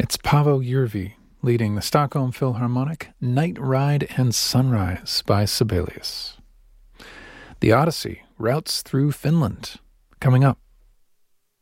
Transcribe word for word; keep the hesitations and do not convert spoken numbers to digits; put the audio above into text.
It's Paavo Järvi leading the Stockholm Philharmonic Night Ride and Sunrise by Sibelius. The Odyssey routes through Finland, coming up